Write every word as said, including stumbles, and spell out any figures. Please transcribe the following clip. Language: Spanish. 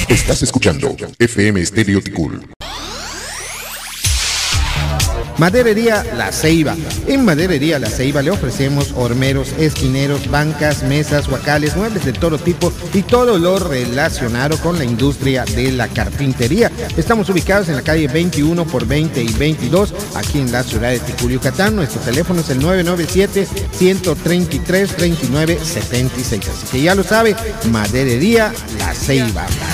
Estás escuchando F M Estéreo Ticul. Maderería La Ceiba. En Maderería La Ceiba le ofrecemos hormeros, esquineros, bancas, mesas, huacales, muebles de todo tipo y todo lo relacionado con la industria de la carpintería. Estamos ubicados en la calle veintiuno por veinte y veintidós, aquí en la ciudad de Ticul, Yucatán. Nuestro teléfono es el nueve nueve siete, uno tres tres, tres nueve siete seis. Así que ya lo sabe, Maderería La Ceiba.